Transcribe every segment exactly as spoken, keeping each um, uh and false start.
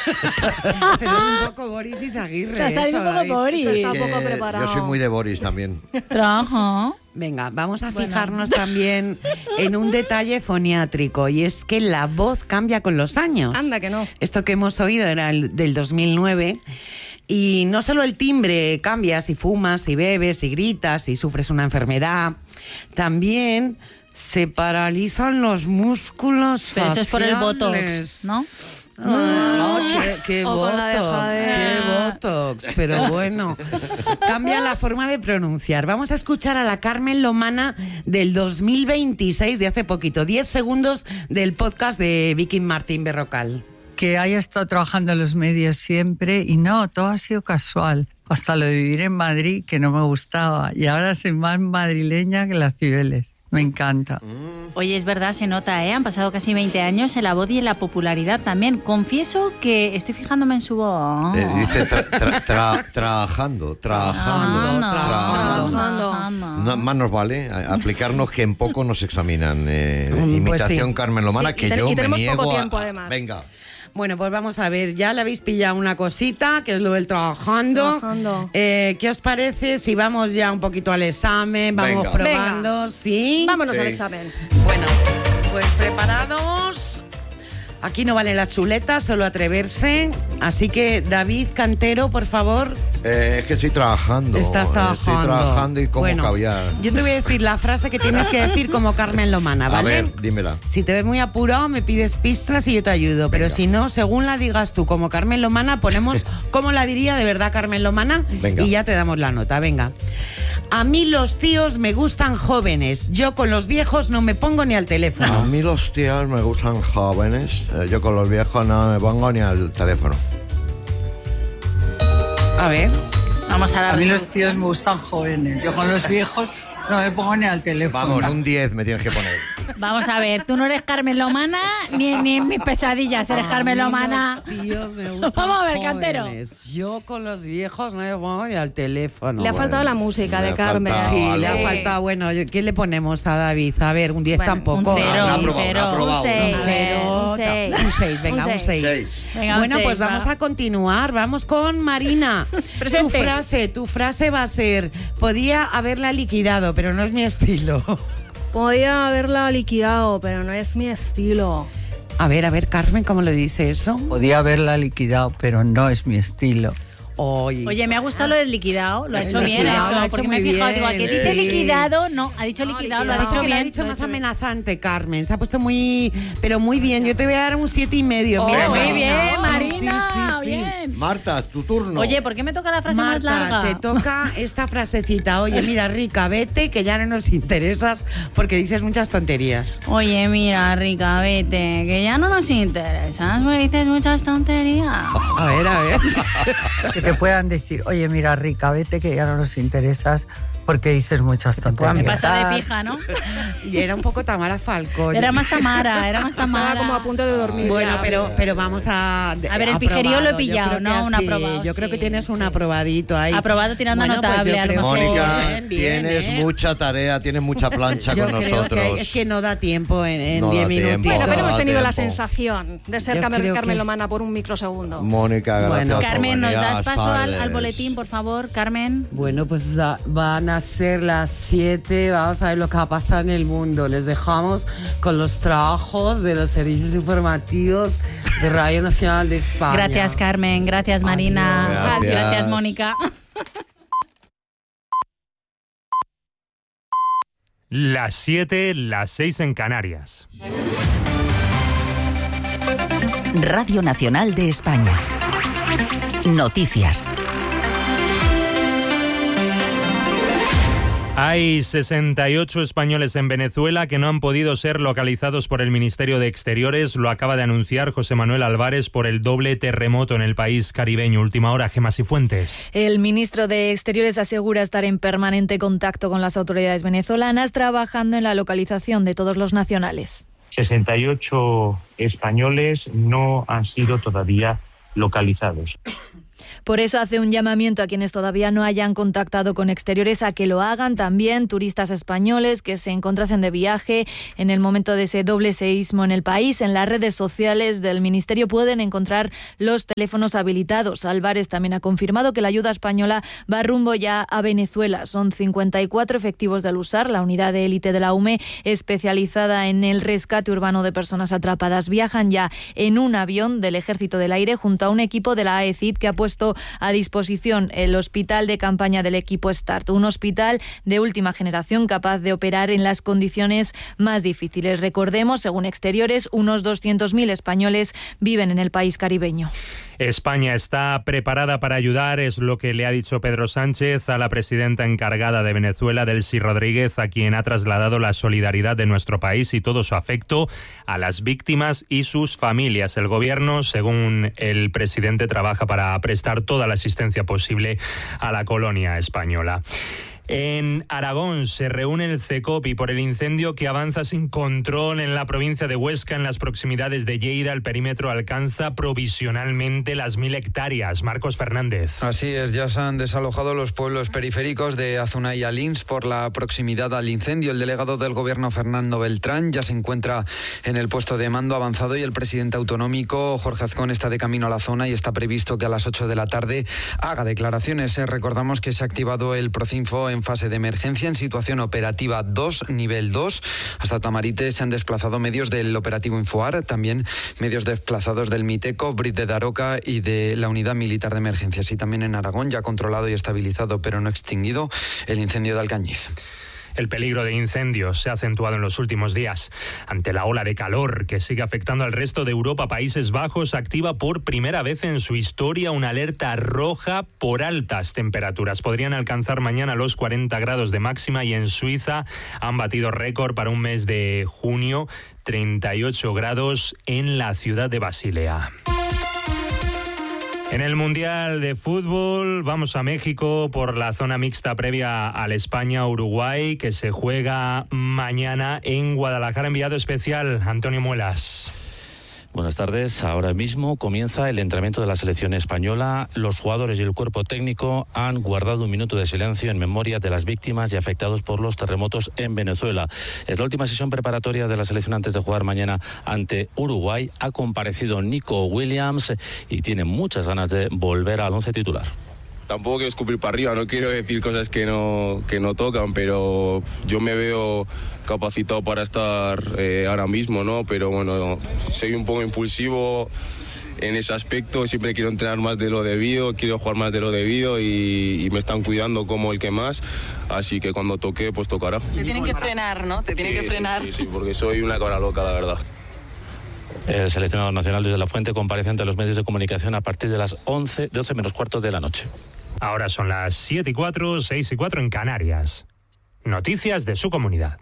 Pero es un poco Boris Izaguirre. O sea, está eso, un poco David. Boris. Está un poco preparado. Yo soy muy de Boris también. Trabajo. Venga, vamos a Bueno. fijarnos también en un detalle foniátrico, y es que la voz cambia con los años. Anda que no. Esto que hemos oído era el del dos mil nueve. Y no solo el timbre cambia si fumas, si bebes, si gritas, si sufres una enfermedad, también se paralizan los músculos Pero eso es por el faciales. Botox, ¿no? Ah, qué, qué O con la botox, dejadera. qué botox, pero bueno, cambia la forma de pronunciar. Vamos a escuchar a la Carmen Lomana del dos mil veintiséis, de hace poquito, diez segundos del podcast de Vicky Martín Berrocal. Que haya estado trabajando en los medios siempre y no, todo ha sido casual. Hasta lo de vivir en Madrid, que no me gustaba, y ahora soy más madrileña que las Cibeles. Me encanta. Oye, es verdad, se nota, ¿eh? Han pasado casi veinte años en la voz y en la popularidad también. Confieso que estoy fijándome en su voz. Eh, dice tra- tra- tra- trabajando, trabajando, Ah, no, trabajando. trabajando. No, más nos vale a- aplicarnos que en poco nos examinan. Eh, Mm, pues imitación sí. Carmen Lomana, Sí, y que ten- yo y me tenemos niego poco a- tiempo, a- además. Venga. Bueno, pues vamos a ver, ya le habéis pillado una cosita, que es lo del trabajando. Trabajando. Eh, ¿Qué os parece si vamos ya un poquito al examen? Vamos Venga. probando, ¿sí? Vámonos Sí. al examen. Bueno, pues preparados. Aquí no valen las chuletas, solo atreverse. Así que, David Cantero, por favor. Eh, es que estoy trabajando. Estás trabajando. Estoy trabajando y como Bueno, caviar. yo te voy a decir la frase que tienes que decir como Carmen Lomana, ¿vale? A ver, dímela. Si te ves muy apurado, me pides pistas y yo te ayudo. Pero Venga. si no, según la digas tú como Carmen Lomana, ponemos cómo la diría de verdad Carmen Lomana. Venga. Y ya te damos la nota, venga. A mí los tíos me gustan jóvenes. Yo con los viejos no me pongo ni al A teléfono. mí los tíos me gustan jóvenes. Eh, yo con los viejos no me pongo ni al teléfono. A ver. Vamos a la A mí los resolución. tíos me gustan jóvenes. Yo con los viejos no me pongo ni al teléfono. Vamos, un diez me tienes que poner. Vamos a ver, tú no eres Carmen Lomana ni, ni en mis pesadillas eres Carmen A mí Lomana. los tíos me gustan Vamos a ver, Cantero. jóvenes. Yo con los viejos no me pongo ni al teléfono. Le ha faltado Bueno. la música Le de ha Carmen. faltado Sí, algo. le ha Sí. faltado. Bueno, yo- ¿qué le ponemos a David? A ver, un diez Bueno, tampoco. un cero, Ah, una un aprobado, cero. una aprobado. Un seis. Un cero, Un seis. un seis, venga, Un un seis. seis. Seis. Venga, un Bueno, seis, pues va. vamos a continuar. Vamos con Marina. Tu Presente. frase, tu frase va a ser: podía haberla liquidado, pero no es mi estilo. Podía haberla liquidado, pero no es mi estilo. A ver, a ver, Carmen, ¿cómo le dice eso? Podía haberla liquidado, pero no es mi estilo. Oye. Oye, me ha gustado lo del liquidado, lo ha hecho El bien liquidado eso, lo ha hecho porque me he muy fijado, bien, digo, ¿a qué dice sí. liquidado? No, ha dicho No, liquidado, lo ha liquidado. dicho que lo bien. ha dicho lo ha más dicho bien. amenazante, Carmen. Se ha puesto muy, pero muy bien. Yo te voy a dar un siete y medio. Oh, Mira, muy Marina. bien, Sí, Marina, sí, sí, sí. bien. Marta, tu turno. Oye, ¿por qué me toca la frase más Marta, larga? te toca esta frasecita. Oye, mira, Rica, vete, que ya no nos interesas porque dices muchas tonterías. Oye, mira, Rica, vete, que ya no nos interesas, porque dices muchas tonterías. A ver, a ver. Que te puedan decir, oye, mira, Rica, vete que ya no nos interesas porque dices muchas tonterías. Me pasa de pija, ¿no? Y era un poco Tamara Falcón. Era más Tamara, era más Estaba Tamara. como a punto de dormir. Bueno, ya. pero, pero vamos a... A ver, el pijerío lo he pillado, ¿no? Un aprobado, Yo creo que sí, tienes un sí. aprobadito ahí. Aprobado tirando a Bueno, pues notable, yo a lo creo mejor. que Mónica, bien, bien, tienes ¿eh? mucha tarea, tienes mucha plancha Yo con creo nosotros. que es que no da tiempo en- en No diez da minutos. tiempo. Bueno, pero no hemos da tenido la tiempo. sensación de ser Yo Carmen, creo Carmen que- Lomana por un microsegundo. Mónica, gracias Bueno. por Carmen, ¿nos venir. das Buenas paso al, al tardes. boletín, por favor, Carmen? Bueno, pues da- van a ser las siete, vamos a ver lo que va a pasar en el mundo. Les dejamos con los trabajos de los servicios informativos de Radio Nacional de España. Gracias, Carmen. Gracias, Marina. Adiós. Gracias. Gracias, Mónica. Las siete, las seis en Canarias. Radio Nacional de España. Noticias. Hay sesenta y ocho españoles en Venezuela que no han podido ser localizados por el Ministerio de Exteriores. Lo acaba de anunciar José Manuel Álvarez por el doble terremoto en el país caribeño. Última hora, Gemma Cifuentes. El ministro de Exteriores asegura estar en permanente contacto con las autoridades venezolanas, trabajando en la localización de todos los nacionales. sesenta y ocho españoles no han sido todavía localizados. Por eso hace un llamamiento a quienes todavía no hayan contactado con Exteriores a que lo hagan también, turistas españoles que se encontrasen de viaje en el momento de ese doble seísmo en el país. En las redes sociales del Ministerio pueden encontrar los teléfonos habilitados. Álvarez también ha confirmado que la ayuda española va rumbo ya a Venezuela. Son cincuenta y cuatro efectivos del U S A R, la unidad de élite de la U M E, especializada en el rescate urbano de personas atrapadas. Viajan ya en un avión del Ejército del Aire junto a un equipo de la A E C I D que ha puesto a disposición el hospital de campaña del equipo START, un hospital de última generación capaz de operar en las condiciones más difíciles. Recordemos, según Exteriores, unos doscientos mil españoles viven en el país caribeño. España está preparada para ayudar, es lo que le ha dicho Pedro Sánchez a la presidenta encargada de Venezuela, Delcy Rodríguez, a quien ha trasladado la solidaridad de nuestro país y todo su afecto a las víctimas y sus familias. El gobierno, según el presidente, trabaja para prestar toda la asistencia posible a la colonia española. En Aragón se reúne el CECOPI por el incendio que avanza sin control en la provincia de Huesca, en las proximidades de Lleida. El perímetro alcanza provisionalmente las mil hectáreas. Marcos Fernández. Así es, ya se han desalojado los pueblos periféricos de Azunay y Alins por la proximidad al incendio. El delegado del gobierno, Fernando Beltrán, ya se encuentra en el puesto de mando avanzado y el presidente autonómico, Jorge Azcón, está de camino a la zona y está previsto que a las ocho de la tarde haga declaraciones. Recordamos que se ha activado el Procinfo en fase de emergencia, en situación operativa dos, nivel dos. Hasta Tamarite se han desplazado medios del operativo Infoar, también medios desplazados del Miteco, Brit de Daroca y de la Unidad Militar de Emergencias. Y también en Aragón, ya controlado y estabilizado, pero no extinguido, el incendio de Alcañiz. El peligro de incendios se ha acentuado en los últimos días. Ante la ola de calor que sigue afectando al resto de Europa, Países Bajos activa por primera vez en su historia una alerta roja por altas temperaturas. Podrían alcanzar mañana los cuarenta grados de máxima y en Suiza han batido récord para un mes de junio, treinta y ocho grados en la ciudad de Basilea. En el Mundial de Fútbol vamos a México por la zona mixta previa al España-Uruguay, que se juega mañana en Guadalajara. Enviado especial, Antonio Muelas. Buenas tardes. Ahora mismo comienza el entrenamiento de la selección española. Los jugadores y el cuerpo técnico han guardado un minuto de silencio en memoria de las víctimas y afectados por los terremotos en Venezuela. Es la última sesión preparatoria de la selección antes de jugar mañana ante Uruguay. Ha comparecido Nico Williams y tiene muchas ganas de volver al once titular. Tampoco quiero escupir para arriba, no quiero decir cosas que no, que no tocan, pero yo me veo capacitado para estar eh, ahora mismo, ¿no? Pero bueno, soy un poco impulsivo en ese aspecto, siempre quiero entrenar más de lo debido, quiero jugar más de lo debido y, y me están cuidando como el que más, así que cuando toque, pues tocará. Te tienen que frenar, ¿no? Te tienen sí, que frenar. Sí, sí, sí, porque soy una cabra loca, la verdad. El seleccionador nacional Luis de la Fuente comparece ante los medios de comunicación a partir de las once, doce menos cuarto de la noche. Ahora son las siete y cuatro, seis y cuatro en Canarias. Noticias de su comunidad.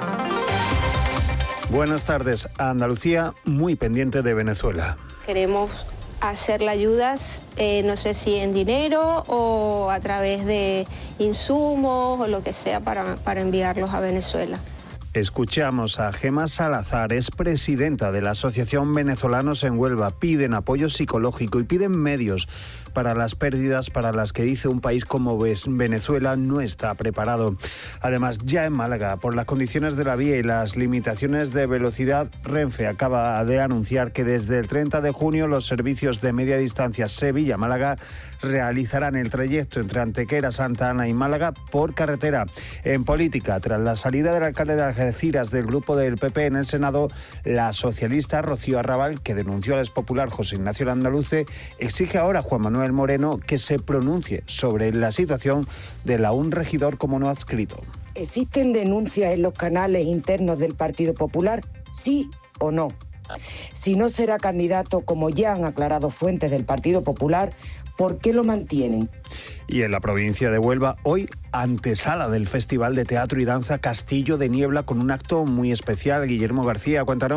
Buenas tardes. Andalucía muy pendiente de Venezuela. Queremos hacerle ayudas, eh, no sé si en dinero o a través de insumos o lo que sea para, para enviarlos a Venezuela. Escuchamos a Gemma Salazar, es presidenta de la Asociación Venezolanos en Huelva. Piden apoyo psicológico y piden medios para las pérdidas para las que dice un país como Venezuela no está preparado. Además, ya en Málaga, por las condiciones de la vía y las limitaciones de velocidad, Renfe acaba de anunciar que desde el treinta de junio los servicios de media distancia Sevilla-Málaga realizarán el trayecto entre Antequera, Santa Ana y Málaga por carretera. En política, tras la salida del alcalde de Algeciras del grupo del P P en el Senado, la socialista Rocío Arrabal, que denunció al expopular José Ignacio Landaluce, exige ahora a Juan Manuel Moreno que se pronuncie sobre la situación del aún regidor como no adscrito. ¿Existen denuncias en los canales internos del Partido Popular? ¿Sí o no? Si no será candidato, como ya han aclarado fuentes del Partido Popular, ¿por qué lo mantienen? Y en la provincia de Huelva, hoy antesala del Festival de Teatro y Danza Castillo de Niebla con un acto muy especial. Guillermo García, cuéntanos.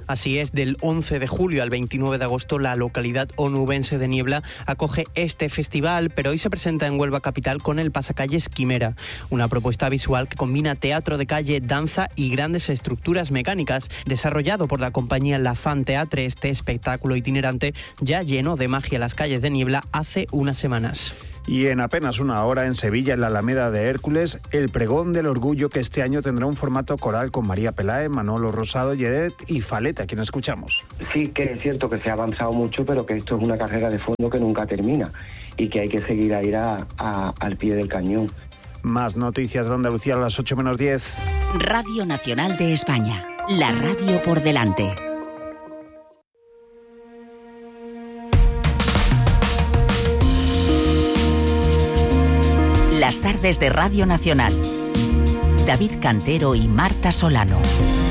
Así es, del once de julio al veintinueve de agosto la localidad onubense de Niebla acoge este festival, pero hoy se presenta en Huelva capital con el Pasacalles Quimera, una propuesta visual que combina teatro de calle, danza y grandes estructuras mecánicas. Desarrollado por la compañía La Fan Teatre, este espectáculo itinerante ya llenó de magia las calles de Niebla hace unas semanas. Y en apenas una hora en Sevilla, en la Alameda de Hércules, el Pregón del Orgullo, que este año tendrá un formato coral con María Peláez, Manolo Rosado, Yedet y Faleta, a quien escuchamos. Sí que es cierto que se ha avanzado mucho, pero que esto es una carrera de fondo que nunca termina y que hay que seguir a ir a, a, al pie del cañón. Más noticias de Andalucía a las ocho menos diez. Radio Nacional de España, la radio por delante. Las tardes de Radio Nacional. David Cantero y Marta Solano.